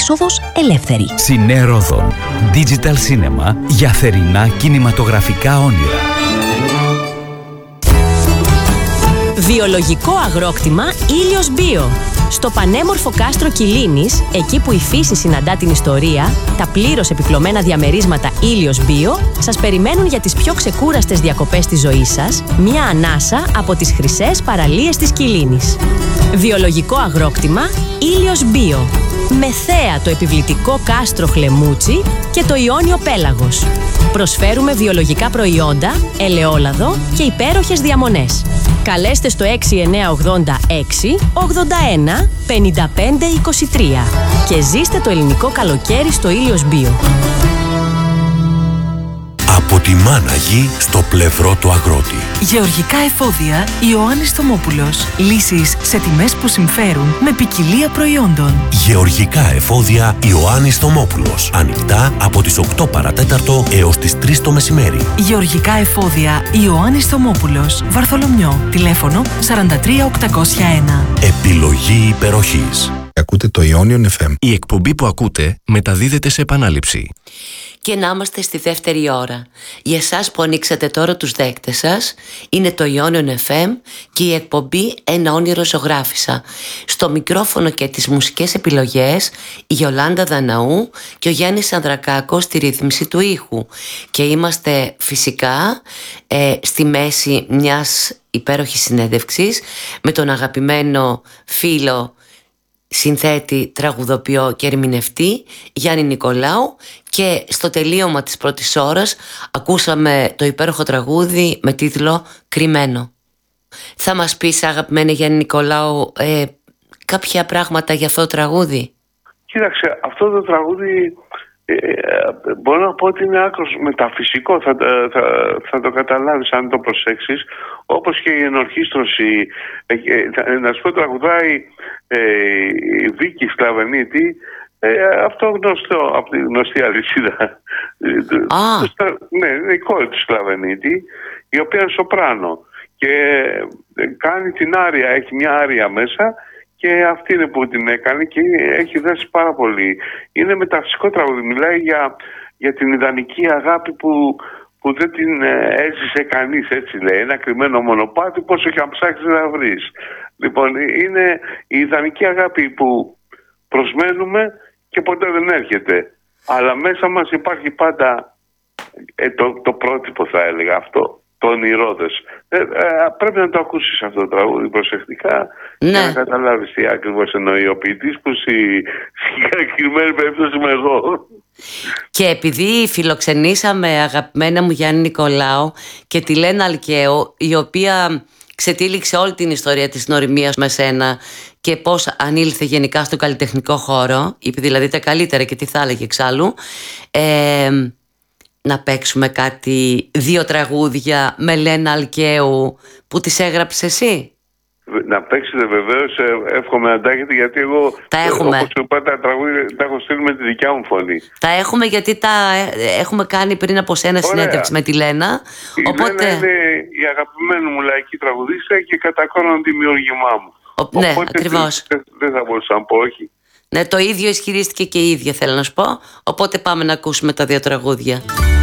είσοδος ελεύθερη. Σινέ Ρόδον. Digital Cinema για θερινά κινηματογραφικά όνειρα. Βιολογικό αγρόκτημα Ήλιος Bio. Στο πανέμορφο κάστρο Κιλίνης, εκεί που η φύση συναντά την ιστορία, τα πλήρως επιπλωμένα διαμερίσματα Ήλιος Bio σας περιμένουν για τις πιο ξεκούραστες διακοπές της ζωής σας, μια ανάσα από τις χρυσές παραλίες της Κιλίνης. Βιολογικό αγρόκτημα Ήλιος Bio. Με θέα το επιβλητικό κάστρο Χλεμούτσι και το Ιόνιο Πέλαγος. Προσφέρουμε βιολογικά προϊόντα, ελαιόλαδο και υπέροχες διαμονές. Καλέστε στο 6986 81 55 23 και ζήστε το ελληνικό καλοκαίρι στο Ήλιος Bio. Από τη μάνα γη στο πλευρό του αγρότη. Γεωργικά εφόδια Ιωάννης Θωμόπουλος. Λύσεις σε τιμές που συμφέρουν με ποικιλία προϊόντων. Γεωργικά εφόδια Ιωάννης Θωμόπουλος. Ανοιχτά από τις 8 παρατέταρτο έως τις 3 το μεσημέρι. Γεωργικά εφόδια Ιωάννης Θωμόπουλος. Βαρθολομιό. Τηλέφωνο 43801. Επιλογή υπεροχής. Ακούτε το Ionion FM. Η εκπομπή που ακούτε μεταδίδεται σε επανάληψη. Και να είμαστε στη δεύτερη ώρα. Για εσάς που ανοίξατε τώρα τους δέκτες σας, είναι το Ionion FM και η εκπομπή «Ένα όνειρο ζωγράφισα». Στο μικρόφωνο και τις μουσικές επιλογές η Γιολάντα Δαναού και ο Γιάννης Ανδρακάκος στη ρύθμιση του ήχου. Και είμαστε φυσικά στη μέση μιας υπέροχης συνέντευξης με τον αγαπημένο φίλο, συνθέτη, τραγουδοποιό και ερμηνευτή Γιάννη Νικολάου, και στο τελείωμα της πρώτης ώρας ακούσαμε το υπέροχο τραγούδι με τίτλο «Κρυμμένο». Θα μας πεις, αγαπημένη Γιάννη Νικολάου, κάποια πράγματα για αυτό το τραγούδι? Κοίταξε, αυτό το τραγούδι μπορώ να πω ότι είναι άκρως μεταφυσικό, θα το καταλάβεις αν το προσέξεις, όπως και η ενορχήστρωση. Να σου πω, τραγουδάει η Βίκη Σκλαβενίτη, αυτό γνωστό από τη γνωστή αλυσίδα. Ναι, είναι η κόρη του Σκλαβενίτη, η οποία είναι σοπράνο και κάνει την άρια, έχει μια άρια μέσα. Και αυτή είναι που την έκανε και έχει δέσει πάρα πολύ. Είναι μεταφυσικό τραγούδι. Μιλάει για την ιδανική αγάπη που δεν την έζησε κανείς, έτσι λέει. Ένα κρυμμένο μονοπάτι, πόσο και αν ψάξεις να βρεις. Λοιπόν, είναι η ιδανική αγάπη που προσμένουμε και ποτέ δεν έρχεται. Αλλά μέσα μας υπάρχει πάντα το πρότυπο, θα έλεγα, αυτό. Το ονειρόδες. Πρέπει να το ακούσεις αυτό το τραγούδι προσεκτικά, ναι, για να καταλάβεις τι ακριβώς εννοεί ο ποιητής, που στη συγκεκριμένη περίπτωση είμαι εγώ. Και επειδή φιλοξενήσαμε, αγαπημένα μου Γιάννη Νικολάου, και τη Λένα Αλκαίου, η οποία ξετύλιξε όλη την ιστορία της γνωριμίας με σένα και πώς ανήλθε γενικά στον καλλιτεχνικό χώρο, είπε δηλαδή τα καλύτερα και τι θα έλεγε εξάλλου, να παίξουμε δύο τραγούδια με Λένα Αλκαίου που τις έγραψες εσύ? Να παίξετε βεβαίως, εύχομαι να τα έχετε, γιατί εγώ τα έχουμε. Όπως είπα, τα τραγούδια τα έχω στείλει με τη δικιά μου φωνή. Τα έχουμε, γιατί τα έχουμε κάνει πριν από σένα συνέντευξη με τη Λένα. Οπότε... Λένα είναι η αγαπημένη μου λαϊκή τραγουδίστρια και κατά κανόνα δημιούργημά μου. Ναι, οπότε ακριβώς. Δεν θα μπορούσα να πω όχι. Ναι, το ίδιο ισχυρίστηκε και η ίδια, θέλω να σου πω. Οπότε πάμε να ακούσουμε τα δύο τραγούδια.